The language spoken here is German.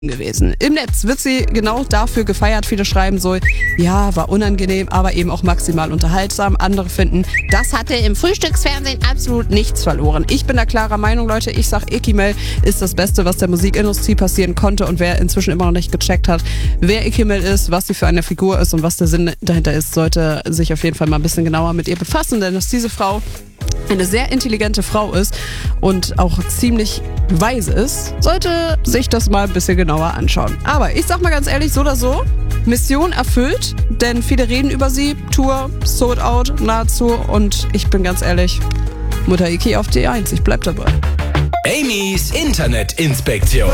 gewesen. Im Netz wird sie genau dafür gefeiert. Viele schreiben so, ja, war unangenehm, aber eben auch maximal unterhaltsam. Andere finden, das hatte im Frühstücksfernsehen absolut nichts verloren. Ich bin da klarer Meinung, Leute. Ich sag, Icky Mel ist das Beste, was der Musikindustrie passieren konnte. Und wer inzwischen immer noch nicht gecheckt hat, wer Icky Mel ist, was sie für eine Figur ist und was der Sinn dahinter ist, sollte sich auf jeden Fall mal ein bisschen genauer mit ihr befassen. Denn dass diese Frau eine sehr intelligente Frau ist und auch ziemlich weise ist, sollte sich das mal ein bisschen genauer anschauen. Aber ich sag mal ganz ehrlich, so oder so, Mission erfüllt, denn viele reden über sie, Tour, sold out, nahezu, und ich bin ganz ehrlich, Mutter Icky auf die 1, ich bleib dabei. Amy's Internetinspektion.